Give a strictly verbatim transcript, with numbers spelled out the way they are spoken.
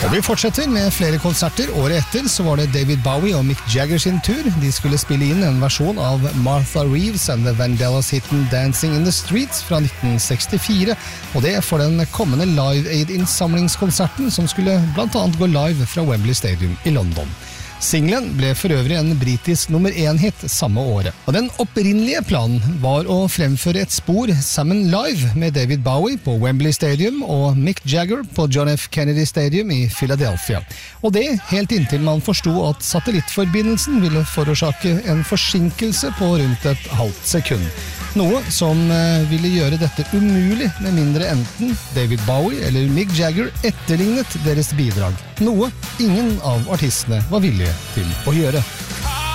Og vi fortsetter med flere konserter. Året etter så var det David Bowie og Mick Jagger sin tur. De skulle spille inn en versjon av Martha Reeves and the Vandellas hitten Dancing in the Streets fra nitten sekstifire, og det for den kommende Live Aid-innsamlingskonserten som skulle blant annet gå live fra Wembley Stadium i London. Singlen ble for øvrig en britisk nummer én-hit samme året. Og den opprinnelige planen var å fremføre et spor sammen live med David Bowie på Wembley Stadium og Mick Jagger på John F. Kennedy Stadium i Philadelphia. Og det helt inntil man forstod at satellittforbindelsen ville forårsake en forsinkelse på rundt et halvt sekund. Noe som ville gjøre dette umulig med mindre enten David Bowie eller Mick Jagger etterlignet deres bidrag. Noe ingen av artistene var villige til å gjøre.